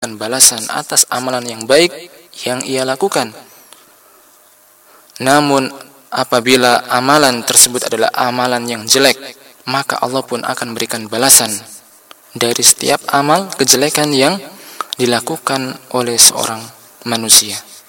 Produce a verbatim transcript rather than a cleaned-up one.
memberikan balasan atas amalan yang baik yang ia lakukan. Namun apabila amalan tersebut adalah amalan yang jelek, maka Allah pun akan berikan balasan dari setiap amal kejelekan yang dilakukan oleh seorang manusia.